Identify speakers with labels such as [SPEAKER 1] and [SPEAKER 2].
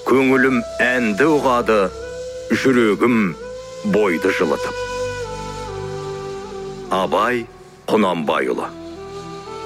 [SPEAKER 1] көңілім әнді ұғады, жүрегім бойды жылытып. Абай Құнанбайұлы.